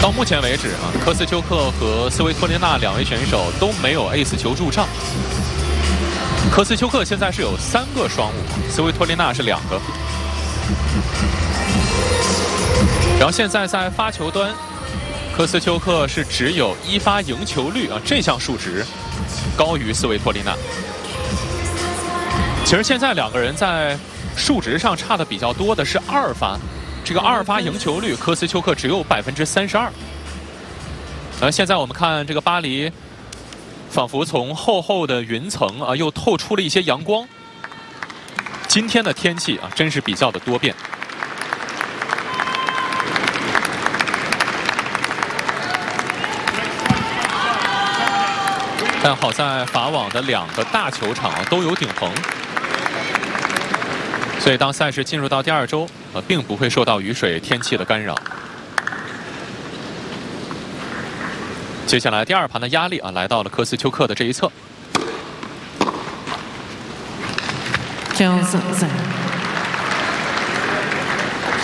到目前为止啊，科斯丘克和斯维托利娜两位选手都没有 ace 球入账。科斯丘克现在是有3个双5，斯维托利娜是2个。然后现在在发球端，科斯丘克是只有1发赢球率啊，这项数值高于斯维托利娜。其实现在2个人在数值上差的比较多的是2发。这个2发赢球率，科斯丘克只有32%。现在我们看这个巴黎，仿佛从厚厚的云层啊，又透出了一些阳光。今天的天气啊，真是比较的多变。但好在法网的2个大球场啊都有顶棚。所以，当赛事进入到第2周，并不会受到雨水天气的干扰。接下来第2盘的压力啊，来到了科斯丘克的这一侧。 15-0。